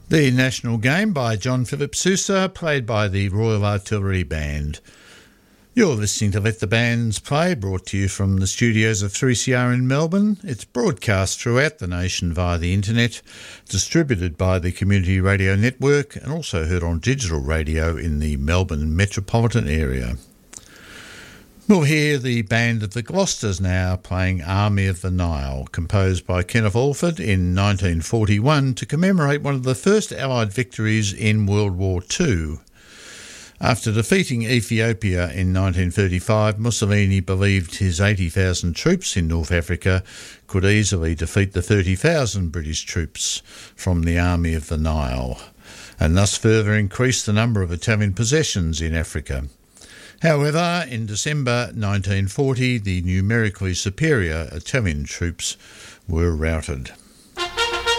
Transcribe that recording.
The national game by John Philip Sousa, played by the Royal Artillery Band. You're listening to Let the Bands Play, brought to you from the studios of 3CR in Melbourne. It's broadcast throughout the nation via the internet, distributed by the Community Radio Network, and also heard on digital radio in the Melbourne metropolitan area. We'll hear the band of the Gloucesters now playing Army of the Nile, composed by Kenneth Alford in 1941 to commemorate one of the first Allied victories in World War II. After defeating Ethiopia in 1935, Mussolini believed his 80,000 troops in North Africa could easily defeat the 30,000 British troops from the Army of the Nile, and thus further increase the number of Italian possessions in Africa. However, in December 1940, the numerically superior Italian troops were routed.